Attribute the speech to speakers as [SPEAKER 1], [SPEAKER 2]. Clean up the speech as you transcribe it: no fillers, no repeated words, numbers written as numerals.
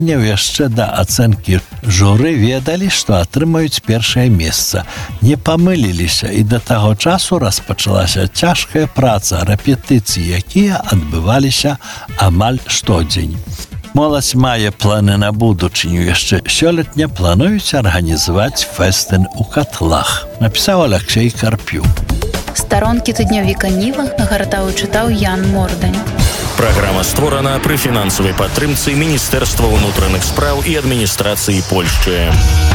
[SPEAKER 1] Яшчэ да ацэнкі журы ведалі, што атрымаюць першае месца. Не памыліліся, і да таго часу распачалася цяжкая праца, рэпетыцыі, якія адбываліся амаль штодзень. Моладзь мае планы на будучыню. Яшчэ сёлетня плануюць арганізаваць фэстын у Катлах, напісаў Аляксей Карпюк.
[SPEAKER 2] Старонкі тыднёвіка Ніва нагартаў і чытаў Ян Мордань.
[SPEAKER 3] Праграма створана пры фінансавай падтрымцы Міністэрства ўнутраных спраў і адміністрацыі Польшчы.